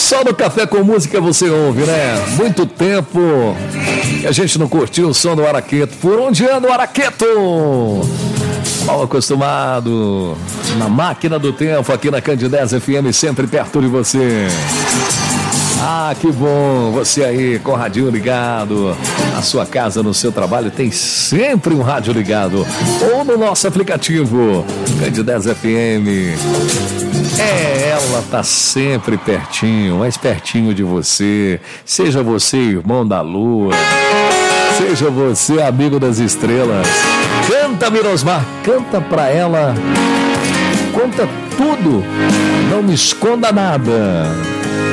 Só no Café com Música você ouve, né? Muito tempo que a gente não curtiu o som do Araqueto. Por onde anda o Araqueto? Mal acostumado. Na máquina do tempo, aqui na Candidez FM, sempre perto de você. Ah, que bom, você aí com o radinho ligado, na sua casa, no seu trabalho, tem sempre um rádio ligado, ou no nosso aplicativo, Candidez FM. Ela tá sempre pertinho, mais pertinho de você, seja você irmão da lua, seja você amigo das estrelas. Canta, Mirosmar, canta pra ela, conta tudo, não me esconda nada.